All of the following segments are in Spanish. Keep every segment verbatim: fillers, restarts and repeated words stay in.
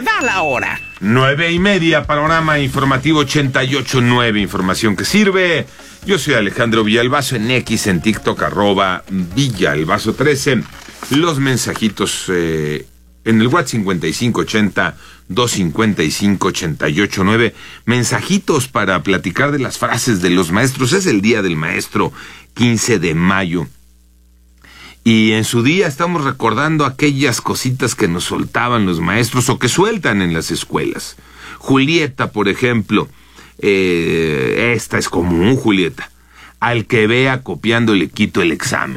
da la hora. Nueve y media, panorama informativo ochenta y ocho punto nueve, información que sirve. Yo soy Alejandro Villalbazo, en X, en TikTok, arroba Villalbazo trece. Los mensajitos eh, en el WhatsApp cincuenta y cinco ochenta, doscientos cincuenta y cinco, ochenta y ocho nueve. Mensajitos para platicar de las frases de los maestros. Es el Día del Maestro, quince de mayo. Y en su día estamos recordando aquellas cositas que nos soltaban los maestros o que sueltan en las escuelas. Julieta, por ejemplo, eh, esta es común, Julieta. Al que vea copiando le quito el examen.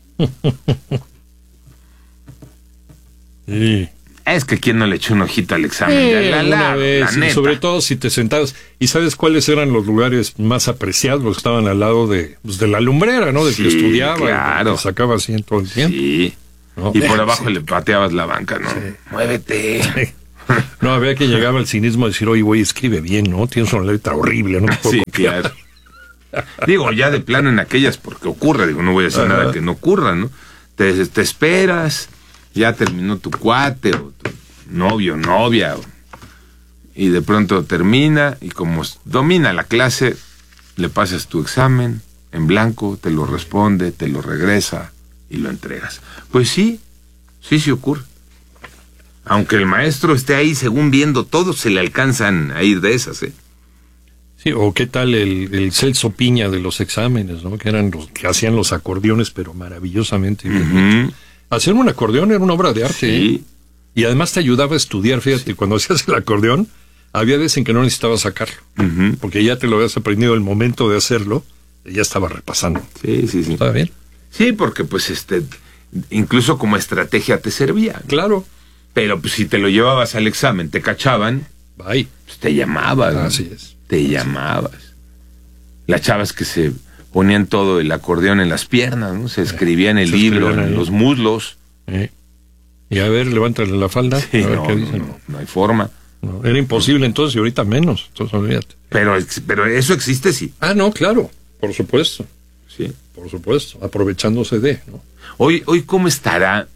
Sí. Es que quién no le echó un ojito al examen. Sí, Ya, la, la, vez, la y sobre todo si te sentabas. ¿Y sabes cuáles eran los lugares más apreciados? Los que estaban al lado de, pues, de la lumbrera, ¿no? De Sí, que estudiaba, claro. y que sacaba así en todo el tiempo. Sí. ¿No? Y por abajo Sí. le pateabas la banca, ¿no? Sí. Muévete. Sí. No, había que llegar al cinismo de decir, oye, güey, escribe bien, ¿no? Tienes una letra horrible, ¿no? Sí, claro. Digo, ya de plano en aquellas, porque ocurre, digo, no voy a decir Ajá. nada que no ocurra, ¿no? Te, te esperas, ya terminó tu cuate, o tu novio, novia, o, y de pronto termina, y como domina la clase, le pasas tu examen en blanco, te lo responde, te lo regresa, y lo entregas. Pues sí, sí, sí ocurre. Aunque el maestro esté ahí, según viendo todo, se le alcanzan a ir de esas, ¿eh? Sí, o qué tal el, el Celso Piña de los exámenes, ¿no? Que eran los que hacían los acordeones, pero maravillosamente bien. Uh-huh. Hacer un acordeón era una obra de arte, Sí. ¿eh? Y además te ayudaba a estudiar, fíjate, sí. Cuando hacías el acordeón, había veces en que no necesitabas sacarlo, Uh-huh. porque ya te lo habías aprendido el momento de hacerlo, y ya estaba repasando. Sí, sí, sí. ¿Está bien? Sí, porque pues este, incluso como estrategia te servía. Claro. Pero pues si te lo llevabas al examen, te cachaban, Bye. pues te llamaban. ¿no? Así es. Te llamabas. Las chavas que se ponían todo el acordeón en las piernas, ¿no? Se escribían el Se libro escribían en ahí. los muslos. ¿Eh? Y a ver, levántale la falda, Sí, a ver no, qué no, dicen. no, no hay forma. No, era imposible entonces y ahorita menos, entonces olvídate. Pero, pero eso existe, sí. Ah, no, claro, por supuesto, Sí. por supuesto, aprovechándose de, ¿no? Hoy, hoy ¿cómo estará?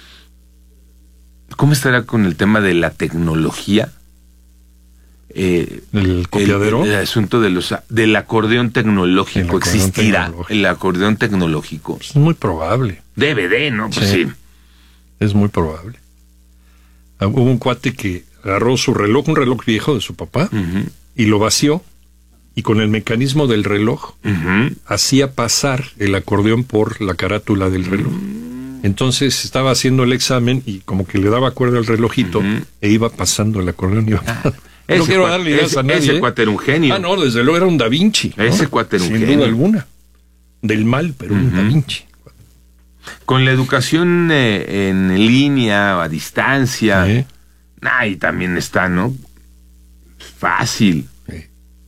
¿Cómo estará con el tema de la tecnología? Eh, El copiadero. El, el asunto de los del acordeón tecnológico. El acordeón ¿Existirá tecnológico. el acordeón tecnológico? Pues es muy probable, D V D, ¿no? Pues Sí. sí. es muy probable. Ah, hubo un cuate que agarró su reloj, un reloj viejo de su papá, Ujú, y lo vació, y con el mecanismo del reloj ujú. hacía pasar el acordeón por la carátula del reloj. Entonces estaba haciendo el examen y como que le daba cuerda al relojito Ujú. e iba pasando el acordeón. Iba... no Ese quiero cuate- darle ideas ese- a nadie. ese ¿eh? cuate era un genio. Ah, no, desde luego era un Da Vinci. ¿no? Ese cuate era un Sin genio. duda alguna. Del mal, pero un Ujú. Da Vinci. Con la educación eh, en línea, a distancia, Sí, ahí también está, ¿no? Fácil. sí.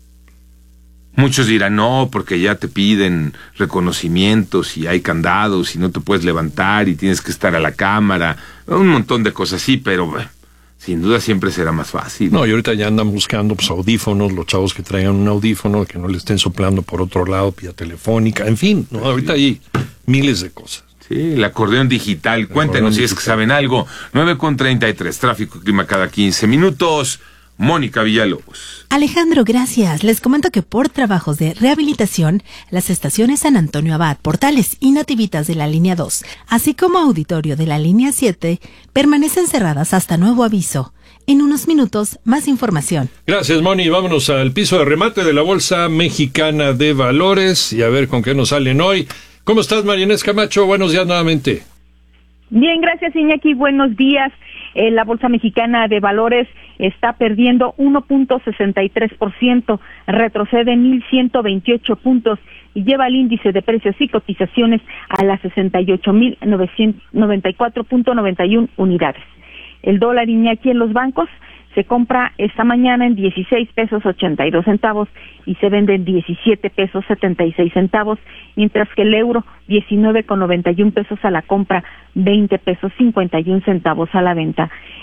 Muchos dirán, no, porque ya te piden reconocimientos y hay candados y no te puedes levantar y tienes que estar a la cámara, un montón de cosas así, pero bueno, sin duda siempre será más fácil. No, y ahorita ya andan buscando pues, audífonos, los chavos que traigan un audífono, que no le estén soplando por otro lado, vía telefónica, en fin, ¿no? Ahorita hay miles de cosas. Sí, el acordeón digital. Cuéntenos acordeón si es que digital. saben algo. nueve con treinta y tres, tráfico y clima cada quince minutos. Mónica Villalobos. Alejandro, gracias. Les comento que por trabajos de rehabilitación, las estaciones San Antonio Abad, Portales y Nativitas de la línea dos, así como Auditorio de la línea siete, permanecen cerradas hasta nuevo aviso. En unos minutos, más información. Gracias, Moni. Vámonos al piso de remate de la Bolsa Mexicana de Valores y a ver con qué nos salen hoy. ¿Cómo estás, Marinés Camacho? Buenos días nuevamente. Bien, gracias, Iñaki. Buenos días. Eh, la Bolsa Mexicana de Valores está perdiendo uno punto sesenta y tres por ciento, retrocede mil ciento veintiocho puntos y lleva el índice de precios y cotizaciones a las sesenta y ocho mil novecientos noventa y cuatro punto noventa y uno unidades. El dólar, Iñaki, en los bancos se compra esta mañana en dieciséis pesos ochenta y dos centavos y se vende en diecisiete pesos setenta y seis centavos, mientras que el euro diecinueve con noventa y uno pesos a la compra, veinte pesos cincuenta y uno centavos a la venta.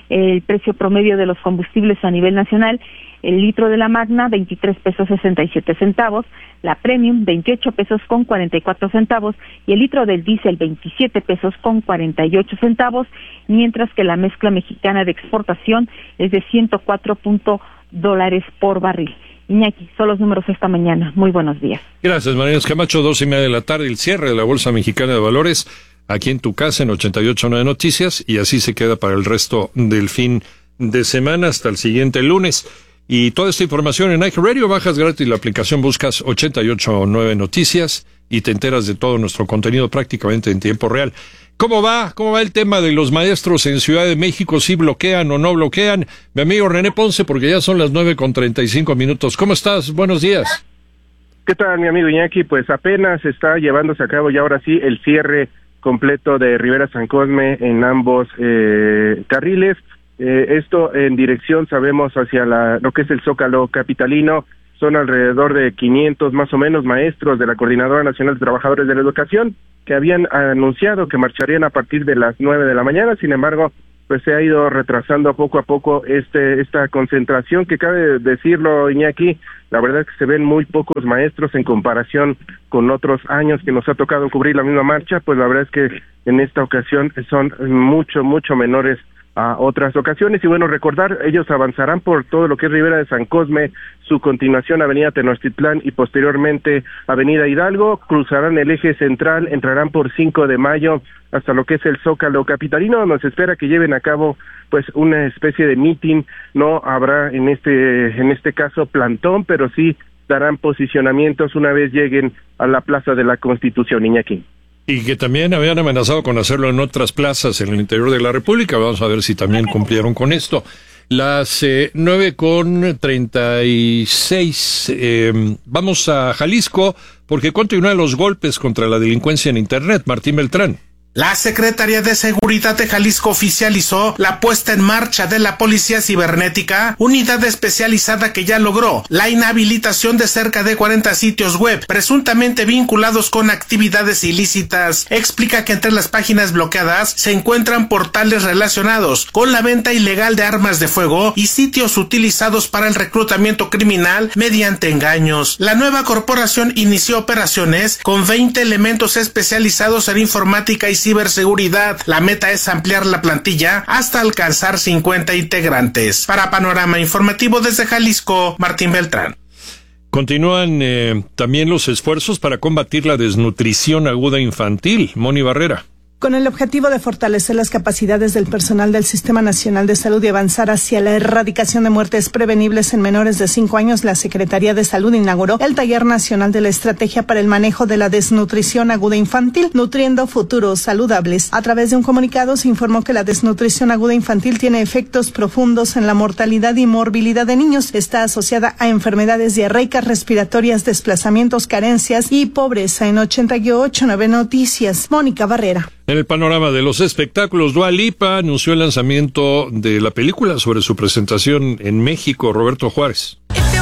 el precio promedio de los combustibles a nivel nacional. El litro de la Magna, veintitrés pesos sesenta y siete centavos, la Premium, veintiocho pesos con cuarenta y cuatro centavos, y el litro del diésel, veintisiete pesos con cuarenta y ocho centavos, mientras que la mezcla mexicana de exportación es de ciento cuatro punto dólares por barril. Iñaki, son los números esta mañana. Muy buenos días. Gracias, Marianes Camacho. Dos y media de la tarde, el cierre de la Bolsa Mexicana de Valores, aquí en tu casa, en ochenta y ocho punto nueve Noticias, y así se queda para el resto del fin de semana hasta el siguiente lunes. Y toda esta información en iHeartRadio, bajas gratis la aplicación, buscas ochenta y ocho punto nueve Noticias y te enteras de todo nuestro contenido prácticamente en tiempo real. ¿Cómo va? ¿Cómo va el tema de los maestros en Ciudad de México? ¿Si bloquean o no bloquean? Mi amigo René Ponce, porque ya son las nueve con treinta y cinco minutos. ¿Cómo estás? Buenos días. ¿Qué tal, mi amigo Iñaki? Pues apenas está llevándose a cabo ya ahora sí el cierre completo de Rivera San Cosme en ambos eh, carriles. Eh, esto en dirección, sabemos, hacia la, lo que es el Zócalo capitalino. Son alrededor de quinientos más o menos maestros de la Coordinadora Nacional de Trabajadores de la Educación que habían anunciado que marcharían a partir de las nueve de la mañana. Sin embargo, pues se ha ido retrasando poco a poco este esta concentración, que cabe decirlo, Iñaki, la verdad es que se ven muy pocos maestros en comparación con otros años que nos ha tocado cubrir la misma marcha. Pues la verdad es que en esta ocasión son mucho, mucho menores a otras ocasiones. Y bueno, recordar, ellos avanzarán por todo lo que es Rivera de San Cosme, su continuación Avenida Tenochtitlán y posteriormente Avenida Hidalgo, cruzarán el eje central, entrarán por cinco de mayo hasta lo que es el Zócalo capitalino, donde se espera que lleven a cabo pues una especie de meeting. No habrá en este en este caso plantón, pero sí darán posicionamientos una vez lleguen a la Plaza de la Constitución, Iñaki. Y que también habían amenazado con hacerlo en otras plazas en el interior de la República. Vamos a ver si también cumplieron con esto. Las eh, nueve con treinta y seis. Eh, vamos a Jalisco, porque continúan los golpes contra la delincuencia en Internet. Martín Beltrán. La Secretaría de Seguridad de Jalisco oficializó la puesta en marcha de la Policía Cibernética, unidad especializada que ya logró la inhabilitación de cerca de cuarenta sitios web presuntamente vinculados con actividades ilícitas. Explica que entre las páginas bloqueadas se encuentran portales relacionados con la venta ilegal de armas de fuego y sitios utilizados para el reclutamiento criminal mediante engaños. La nueva corporación inició operaciones con veinte elementos especializados en informática y ciberseguridad. La meta es ampliar la plantilla hasta alcanzar cincuenta integrantes. Para Panorama Informativo desde Jalisco, Martín Beltrán. Continúan eh, también los esfuerzos para combatir la desnutrición aguda infantil. Moni Barrera. Con el objetivo de fortalecer las capacidades del personal del Sistema Nacional de Salud y avanzar hacia la erradicación de muertes prevenibles en menores de cinco años, la Secretaría de Salud inauguró el Taller Nacional de la Estrategia para el Manejo de la Desnutrición Aguda Infantil, Nutriendo Futuros Saludables. A través de un comunicado se informó que la desnutrición aguda infantil tiene efectos profundos en la mortalidad y morbilidad de niños. Está asociada a enfermedades diarreicas, respiratorias, desplazamientos, carencias y pobreza. En ochenta y ocho punto nueve Noticias, Mónica Barrera. En el panorama de los espectáculos, Dua Lipa anunció el lanzamiento de la película sobre su presentación en México. Roberto Juárez.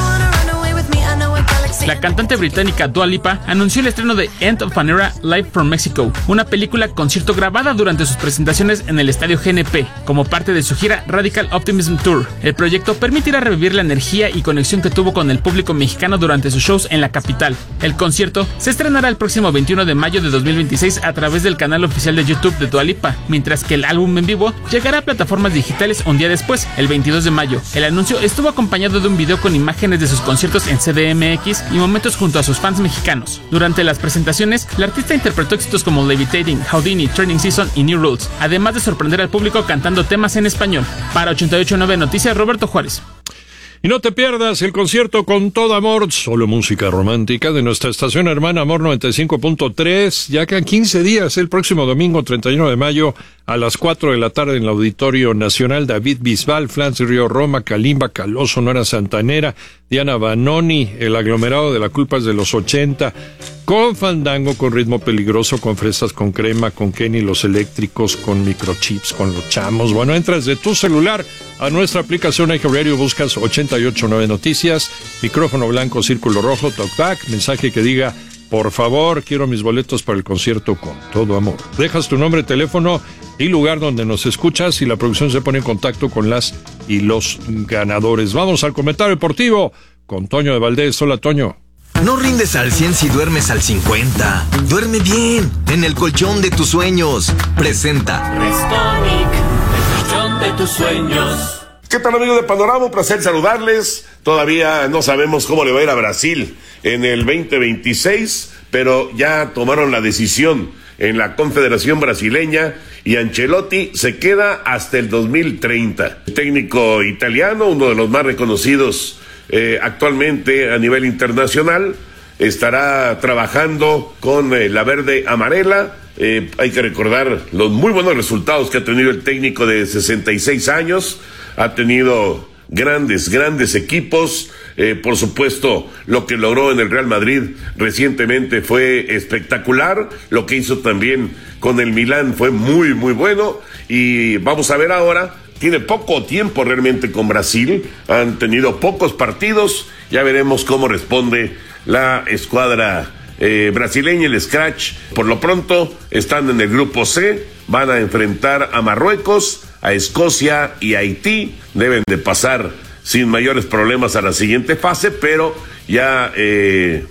La cantante británica Dua Lipa anunció el estreno de End of an Era Live from Mexico, una película concierto grabada durante sus presentaciones en el estadio G N P, como parte de su gira Radical Optimism Tour. El proyecto permitirá revivir la energía y conexión que tuvo con el público mexicano durante sus shows en la capital. El concierto se estrenará el próximo veintiuno de mayo de dos mil veintiséis a través del canal oficial de YouTube de Dua Lipa, mientras que el álbum en vivo llegará a plataformas digitales un día después, el veintidós de mayo. El anuncio estuvo acompañado de un video con imágenes de sus conciertos en C D M X y momentos junto a sus fans mexicanos. Durante las presentaciones, la artista interpretó éxitos como Levitating, Houdini, Turning Season y New Rules, además de sorprender al público cantando temas en español. Para ochenta y ocho punto nueve Noticias, Roberto Juárez. Y no te pierdas el concierto Con Todo Amor, solo música romántica, de nuestra estación hermana Amor noventa y cinco punto tres, ya que en quince días, el próximo domingo treinta y uno de mayo, a las cuatro de la tarde en el Auditorio Nacional. David Bisbal, Flans Río Roma, Kalimba, Caloso, Nora Santanera, Diana Banoni, el aglomerado de la culpa es de los ochenta, con fandango, con ritmo peligroso, con fresas, con crema, con Kenny, los eléctricos, con microchips, con los chamos. Bueno, entras de tu celular a nuestra aplicación iHeartRadio, buscas ochenta y ocho punto nueve Noticias, micrófono blanco, círculo rojo, talkback, mensaje que diga: por favor, quiero mis boletos para el concierto Con Todo Amor. Dejas tu nombre, teléfono y lugar donde nos escuchas, y la producción se pone en contacto con las y los ganadores. Vamos al comentario deportivo con Toño de Valdés. Hola, Toño. No rindes al cien si duermes al cincuenta. Duerme bien, en el colchón de tus sueños. Presenta Restonic, el colchón de tus sueños. ¿Qué tal, amigos de Panorama? Un placer saludarles. Todavía no sabemos cómo le va a ir a Brasil en el veinte veintiséis, pero ya tomaron la decisión en la Confederación Brasileña y Ancelotti se queda hasta el dos mil treinta. El técnico italiano, uno de los más reconocidos eh, actualmente a nivel internacional, estará trabajando con eh, la verde amarela. Eh, hay que recordar los muy buenos resultados que ha tenido el técnico de sesenta y seis años. Ha tenido grandes, grandes equipos. Eh, por supuesto, lo que logró en el Real Madrid recientemente fue espectacular. Lo que hizo también con el Milán fue muy, muy bueno. Y vamos a ver ahora, tiene poco tiempo realmente con Brasil. Han tenido pocos partidos. Ya veremos cómo responde la escuadra eh, brasileña, el Scratch. Por lo pronto, están en el grupo C. Van a enfrentar a Marruecos, a Escocia y a Haití. Deben de pasar sin mayores problemas a la siguiente fase, pero ya eh,